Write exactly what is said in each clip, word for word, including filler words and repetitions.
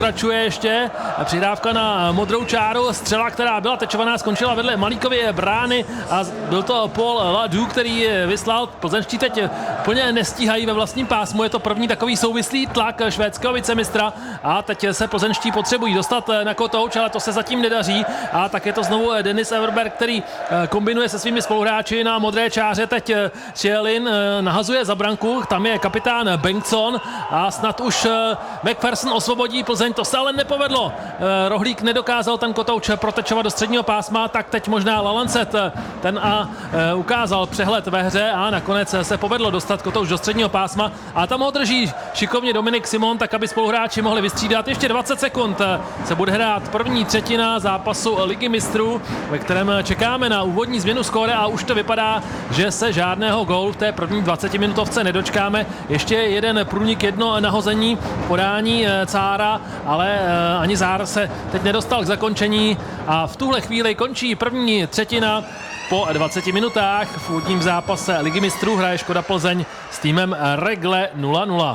Pokračuje ještě přidávka na modrou čáru, střela, která byla tečovaná, skončila vedle Malíkově brány a byl to Paul Ladu, který vyslal. Plzeňští teď plně nestíhají ve vlastním pásmu, je to první takový souvislý tlak švédského vicemistra a teď se plzeňští potřebují dostat na kotouč, ale to se zatím nedaří a tak je to znovu Dennis Everberg, který kombinuje se svými spoluhráči na modré čáře. Teď Cielin nahazuje za branku, tam je kapitán Bengtson a snad už McPherson osvobodí Plzeň. To se ale nepovedlo. Rohlík nedokázal ten kotouč protečovat do středního pásma, tak teď možná Lalancet ten a ukázal přehled ve hře a nakonec se povedlo dostat kotouč do středního pásma a tam ho drží šikovně Dominik Simon, tak aby spoluhráči mohli vystřídat. Ještě dvacet sekund se bude hrát první třetina zápasu Ligy mistrů, ve kterém čekáme na úvodní změnu skóre a už to vypadá, že se žádného gólu v té první dvacetiminutovce nedočkáme. Ještě jeden průnik, jedno nahození, podání Cára, ale ani Zár se teď nedostal k zakončení a v tuhle chvíli končí první třetina. Po dvaceti minutách v úvodním zápase Ligy mistrů hraje Škoda Plzeň s týmem Regle nula nula.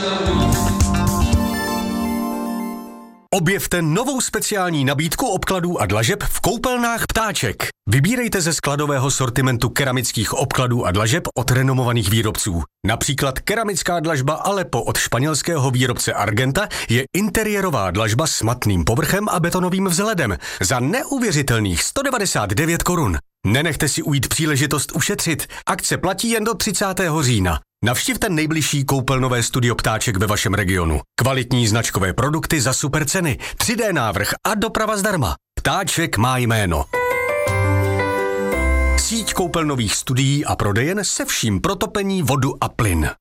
Objevte novou speciální nabídku obkladů a dlažeb v koupelnách Ptáček. Vybírejte ze skladového sortimentu keramických obkladů a dlažeb od renomovaných výrobců. Například keramická dlažba Aleppo od španělského výrobce Argenta je interiérová dlažba s matným povrchem a betonovým vzhledem za neuvěřitelných sto devadesát devět korun. Nenechte si ujít příležitost ušetřit. Akce platí jen do třicátého října. Navštivte nejbližší koupelnové studio Ptáček ve vašem regionu. Kvalitní značkové produkty za super ceny, tři dé návrh a doprava zdarma. Ptáček má jméno. Síť koupelnových studií a prodejen se vším pro topení, vodu a plyn.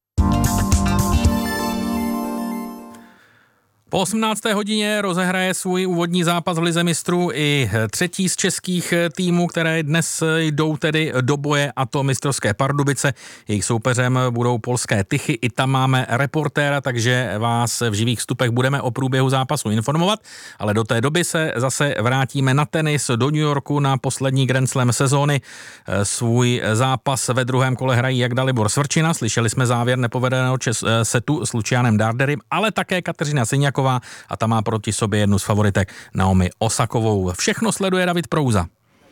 Po osmnácté hodině rozehraje svůj úvodní zápas v Lize mistrů i třetí z českých týmů, které dnes jdou tedy do boje, a to mistrovské Pardubice. Jejich soupeřem budou polské Tychy, i tam máme reportéra, takže vás v živých vstupech budeme o průběhu zápasu informovat, ale do té doby se zase vrátíme na tenis do New Yorku na poslední Grand Slam sezóny. Svůj zápas ve druhém kole hrají jak Dalibor Svrčina, slyšeli jsme závěr nepovedeného čes- setu s Lucianem Darderim, ale také Kateřina Syňáková a ta má proti sobě jednu z favoritek Naomi Osakovou. Všechno sleduje David Prouza.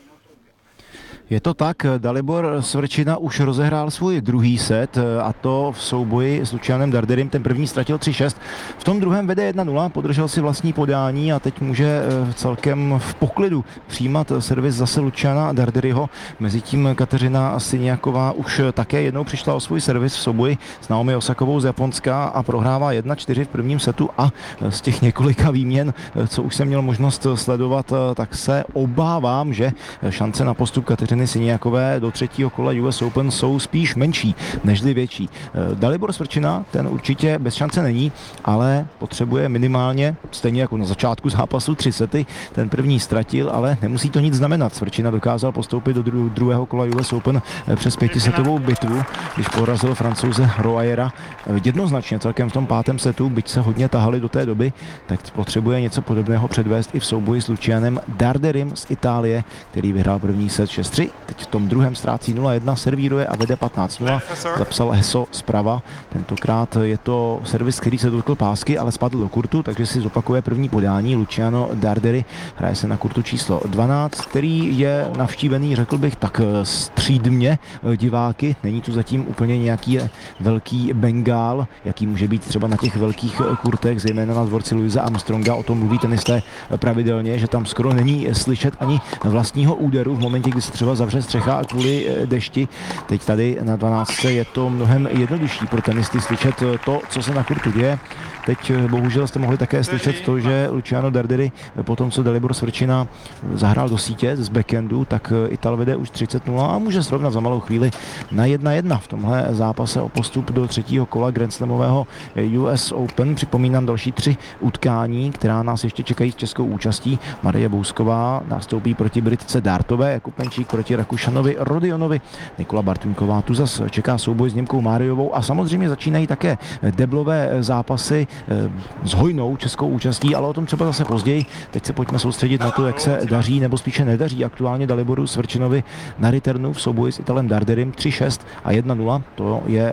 Je to tak, Dalibor Svrčina už rozehrál svůj druhý set, a to v souboji s Lucianem Darderim. Ten první ztratil tři šest, v tom druhém vede jedna nula, podržel si vlastní podání a teď může celkem v poklidu přijímat servis zase Luciana Darderyho. Mezitím Kateřina Syňáková už také jednou přišla o svůj servis v souboji s Naomi Osakovou z Japonska a prohrává jedna čtyři v prvním setu a z těch několika výměn, co už jsem měl možnost sledovat, tak se obávám, že šance na postup Kateřiny Syňákové do třetího kola U S Open jsou spíš menší, nežli větší. Dalibor Svrčina, ten určitě bez šance není, ale potřebuje minimálně, stejně jako na začátku zápasu, tři sety. Ten první ztratil, ale nemusí to nic znamenat. Svrčina dokázal postoupit do dru- druhého kola U S Open přes pětisetovou bitvu, když porazil Francouze Royera jednoznačně celkem v tom pátém setu, byť se hodně tahali do té doby, tak potřebuje něco podobného předvést i v souboji s Lucianem Darderim z Itálie, který vyhrál první set šest tři. Teď v tom druhém ztrácí nula jedna, servíruje a vede patnáct nula. Zapsal Heso zprava. Tentokrát je to servis, který se dotkl pásky, ale spadl do kurtu, takže si zopakuje první podání. Luciano Dardery hraje se na kurtu číslo dvanáct, který je navštívený, řekl bych, tak střídmě diváky. Není tu zatím úplně nějaký velký bengál, jaký může být třeba na těch velkých kurtech, zejména na dvorci Louise Armstronga. O tom mluví tenisté pravidelně, že tam skoro není slyšet ani vlastního úderu v momentě, kdy se třeba zavře střecha kvůli dešti. Teď tady na dvanáctce je to mnohem jednodušší pro tenisty slyšet to, co se na kurtu děje. Teď bohužel jste mohli také slyšet to, že Luciano Dardery po tom, co Dalibor Svrčina zahrál do sítě z backendu, tak Ital vede už třicet nula a může srovnat za malou chvíli na jedna jedna v tomhle zápase o postup do třetího kola Grand Slamového U S Open. Připomínám další tři utkání, která nás ještě čekají s českou účastí. Marie Bousková nastoupí proti Britce Dartové, Jakub Penčík proti Rakušanovi Rodionovi, Nikola Bartuňková tu zas čeká souboj s Němkou Máriovou a samozřejmě začínají také deblové zápasy s hojnou českou účastí, ale o tom třeba zase později. Teď se pojďme soustředit na to, jak se daří, nebo spíše nedaří aktuálně Daliboru Svrčinovi na returnu v souboji s Italem Darderim tři šest a jedna nula. To je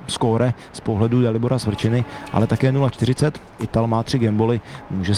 skóre z pohledu Dalibora Svrčiny, ale také nula čtyřicet. Ital má tři gamboly, může